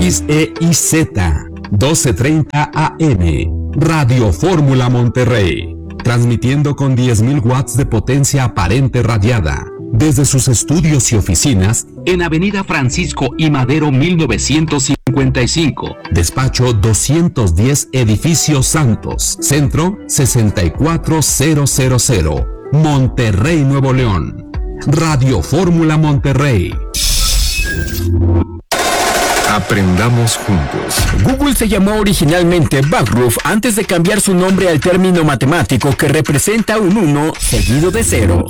XEIZ 1230 AM, Radio Fórmula Monterrey, transmitiendo con 10.000 watts de potencia aparente radiada, desde sus estudios y oficinas en Avenida Francisco I. Madero 1955, despacho 210, Edificio Santos, Centro 64000, Monterrey, Nuevo León. Radio Fórmula Monterrey. Aprendamos juntos. Google se llamó originalmente Backroof antes de cambiar su nombre al término matemático que representa un 1 seguido de ceros.